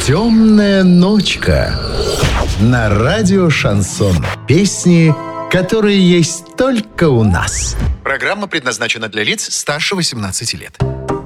«Темная ночка» на радио «Шансон». Песни, которые есть только у нас. Программа предназначена для лиц старше 18 лет.